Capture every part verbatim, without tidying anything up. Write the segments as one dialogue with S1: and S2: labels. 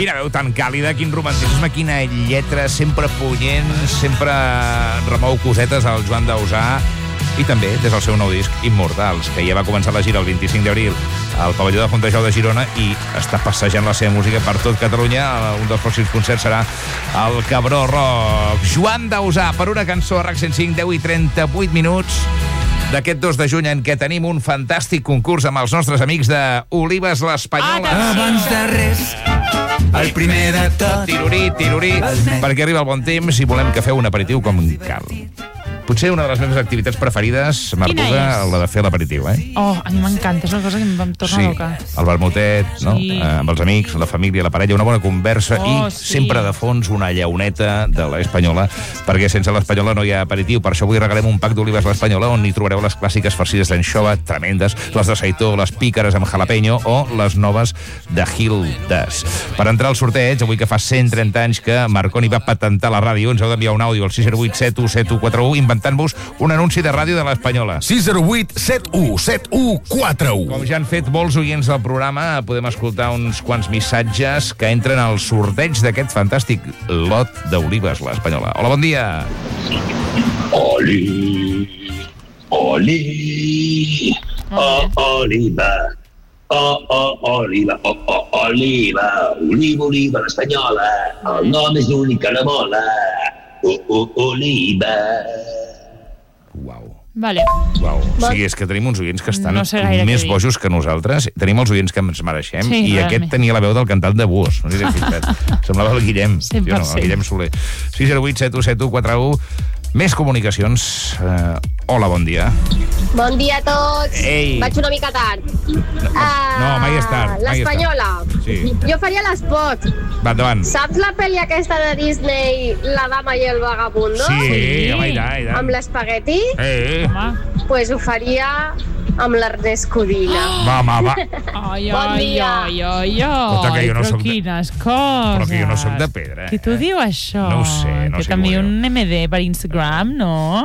S1: Quina veu tan càlida, quin romanticisme, quina lletra, sempre punyent, sempre remou cosetes al Joan Dausà. I també des del seu nou disc, Immortals, que ja va començar la gira el vint-i-cinc d'abril al pavelló de Fontejau de Girona i està passejant la seva música per tot Catalunya. Un dels pròxims concerts serà el Cabró Rock. Joan Dausà, per una cançó a RAC cent cinc, deu i trenta-vuit minuts d'aquest dos de juny, en què tenim un fantàstic concurs amb els nostres amics de Olives l'Espanyola.
S2: Abans de res, el primer de tot,
S1: Tirorí, tirorí, perquè arriba el bon temps i volem que feu un aperitiu com cal. Potser una de les meves activitats preferides, Martuga, la de fer l'aperitiu, eh?
S3: Oh, a mi m'encanta, és una cosa que em torna
S1: sí,
S3: loca.
S1: El vermutet, no?
S3: Sí.
S1: Eh, amb els amics, la família, la parella, una bona conversa
S3: Oh,
S1: i
S3: sí.
S1: sempre de fons una llauneta de l'Espanyola, perquè sense l'Espanyola no hi ha aperitiu. Per això avui regalem un pack d'olives l'Espanyola on hi trobareu les clàssiques farcides d'anxova, tremendes, les de seitó, les pícares amb jalapeño o les noves de Gildas. Per entrar al sorteig, avui que fa cent trenta anys que Marconi va patentar la ràdio, ens heu d'enviar un àudio al sis zero vuit set u set u quatre u inventant-vos un anunci de ràdio de l'Espanyola.
S4: sis zero vuit set u set u quatre u.
S1: Com ja han fet molts oients del programa, podem escoltar uns quants missatges que entren al sorteig d'aquest fantàstic lot d'olives l'Espanyola. Hola, bon dia.
S5: Oli, oli, oh, oliva, oh, oh, oliva, oh, oh, oliva, oliva, oliva l'Espanyola, el nom és l'únic que la mola, oh, oh, oliva.
S1: Uau.
S3: Vale.
S1: Uau. O sigui, és que tenim uns oients que estan
S3: No sé gaire
S1: més
S3: què dir.
S1: bojos que nosaltres. Tenim els oients que ens mereixem
S3: Sí,
S1: i
S3: realment.
S1: aquest tenia la veu del cantant de Buos. No sé si has fixat. Semblava el Guillem.
S3: cent
S1: Jo
S3: per
S1: no,
S3: cent.
S1: el Guillem Soler. sis zero vuit set u set u quatre u. Més comunicacions. Uh, hola, bon dia.
S6: Bon dia a tots.
S1: Ei.
S6: Vaig una mica tard. Uh,
S1: no, mai és tard, mai és
S6: L'Espanyola.
S1: Sí.
S6: Jo faria l'espot.
S1: Va, endavant.
S6: Saps la pel·li aquesta de Disney, La dama i el vagabundo?
S1: Sí, home, i tant, i tant.
S6: Amb l'espagueti?
S1: Eh,
S3: Home.
S6: Pues ho faria amb l'Ernest Codina.
S1: va, home, va.
S3: Ai,
S6: Bon
S3: ai,
S6: dia.
S3: ai, ai, ai.
S1: Escolta, que jo no
S3: però
S1: soc de-
S3: quines coses.
S1: Però que jo no soc de pedra,
S3: Qui t'ho
S1: eh?
S3: diu, això?
S1: No ho sé, no
S3: que
S1: sé
S3: t'envia
S1: com
S3: un eme de per Instagram, no?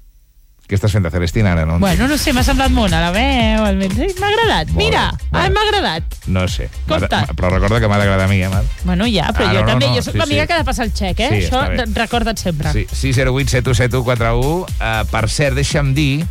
S1: Què estàs fent de Celestina ara? No,
S3: Bueno, no sé, m'ha semblat mona la veu, almenys. M'ha agradat,
S1: Molt
S3: mira,
S1: bé,
S3: ai,
S1: molt bé.
S3: m'ha agradat.
S1: no sé.
S3: Compte.
S1: M'ha- Però recorda que m'ha d'agradar a mi, eh, Marc?
S3: Bueno, ja, però
S1: Ah,
S3: jo
S1: no, no,
S3: també,
S1: no,
S3: jo soc
S1: sí,
S3: l'amiga
S1: sí.
S3: que ha de passar el xec, eh?
S1: Sí,
S3: Això,
S1: està bé.
S3: re- recorda't sempre.
S1: Sí, sis zero vuit set u set u quatre u. Uh, per cert, deixa'm dir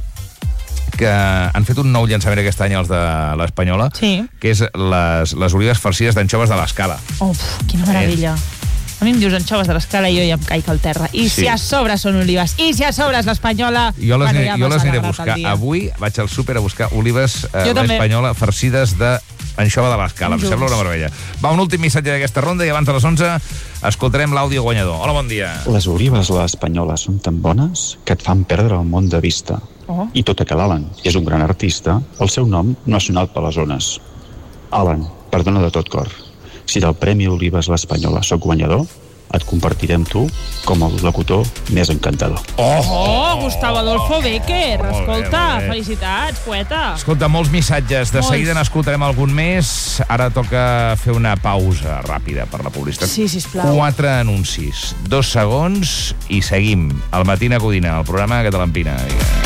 S1: que han fet un nou llançament aquest any els de l'Espanyola,
S3: Sí.
S1: que és les, les olives farcides d'anxoves de l'Escala.
S3: Uf, quina meravella. A mi em dius anxoves de l'Escala i jo ja em caic al terra. I
S1: Sí.
S3: si a sobre són olives, i si a sobre és l'Espanyola...
S1: Jo les,
S3: bueno,
S1: aniré,
S3: ja
S1: jo
S3: m'has
S1: les aniré a
S3: alegrat
S1: buscar.
S3: el dia.
S1: Avui vaig al súper a buscar olives eh,
S3: Jo també.
S1: l'Espanyola farcides d'anxova de l'Escala. Em
S3: Junts.
S1: sembla una meravella. Va, un últim missatge d'aquesta ronda i abans de les onze escoltarem l'àudio guanyador. Hola, bon dia.
S7: Les olives l'espanyola són tan bones que et fan perdre el món de vista.
S3: Oh.
S7: I tot i que l'Alan és un gran artista, el seu nom no ha sonat per les zones. Alan, perdona de tot cor. Si del Premi Olives l'Espanyola sóc guanyador, et compartiré amb tu com el locutor més encantador.
S3: Oh, Gustavo Adolfo Béquer.
S1: Molt bé,
S3: Escolta,
S1: molt bé.
S3: felicitats, poeta.
S1: Escolta, molts missatges. De
S3: Molts.
S1: seguida n'escoltarem algun més. Ara toca fer una pausa ràpida per la publicitat.
S3: Sí, sisplau.
S1: Quatre anuncis, dos segons i seguim. Al Matina Codina, el programa que te l'empina.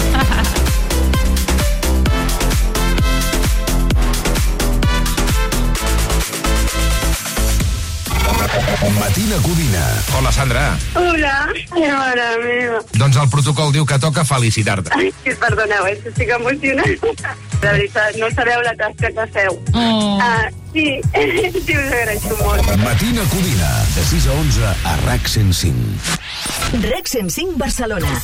S4: Matina Codina.
S1: Hola, Sandra.
S8: Hola, mare meva.
S1: Doncs el protocol diu que toca felicitar-te.
S8: Ai, sí, perdoneu, eh, que estic emocionada. De veritat, no sabeu la tasca que feu.
S3: Oh.
S8: Ah, sí, sí, us agraeixo molt.
S4: Matina Codina, de sis a onze a RAC cent cinc.
S9: RAC cent cinc Barcelona.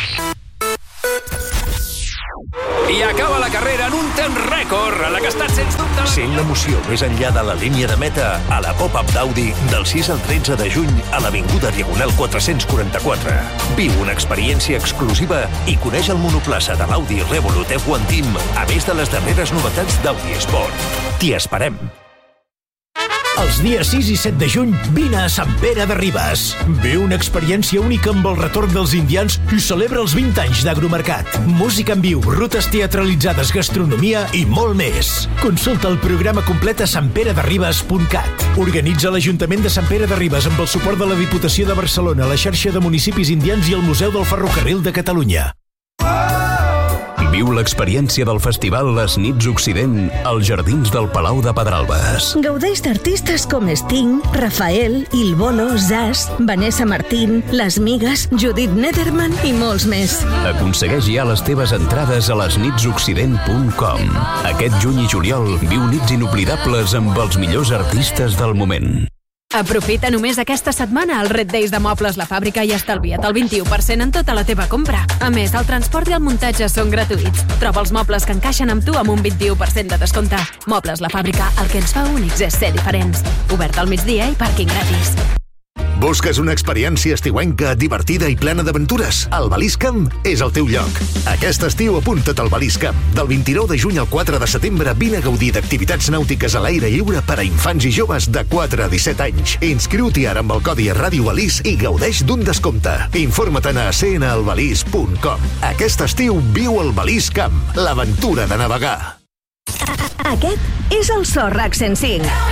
S10: I acaba la carrera en un temps rècord, a la que ha estat, sens dubte...
S11: Sent l'emoció més enllà de la línia de meta a la Pop-Up d'Audi del sis al tretze de juny a l'Avinguda Diagonal quatre-cents quaranta-quatre. Viu una experiència exclusiva i coneix el monoplaça de l'Audi Revolut F un Team, a més de les darreres novetats d'Audi Sport. T'hi esperem.
S12: Els dies sis i set de juny vine a Sant Pere de Ribes. Viu una experiència única amb el retorn dels indians i celebra els vint anys d'Agromercat. Música en viu, rutes teatralitzades, gastronomia i molt més. Consulta el programa complet a sant pere de ribes punt cat. Organitza l'Ajuntament de Sant Pere de Ribes amb el suport de la Diputació de Barcelona, la xarxa de municipis indians i el Museu del Ferrocarril de Catalunya.
S13: Viu l'experiència del festival Les Nits Occident als Jardins del Palau de Pedralbes.
S9: Gaudeix d'artistes com Sting, Rafael, Il Bolo, Zaz, Vanessa Martín, Les Migues, Judith Nederman i molts més.
S13: Aconsegueix ja les teves entrades a les nits occident punt com. Aquest juny i juliol viu nits inoblidables amb els millors artistes del moment.
S14: Aprofita només aquesta setmana el Red Days de Mobles La Fàbrica i estalvia't el vint-i-u per cent en tota la teva compra. A més, el transport i el muntatge són gratuïts. Troba els mobles que encaixen amb tu amb un vint-i-u per cent de descompte. Mobles La Fàbrica, el que ens fa únics és ser diferents. Obert al migdia i pàrquing gratis.
S15: Busques una experiència estiuenca, divertida i plena d'aventures? El Baliscamp és el teu lloc. Aquest estiu apunta't al Baliscamp. Del vint-i-nou de juny al quatre de setembre vine a gaudir d'activitats nàutiques a l'aire lliure per a infants i joves de quatre a disset anys. Inscriu-t'hi ara amb el codi Ràdio Balís i gaudeix d'un descompte. Informa't a c n al balís punt com. Aquest estiu viu el Baliscamp, l'aventura de navegar.
S9: Aquest és el So RAC cent cinc.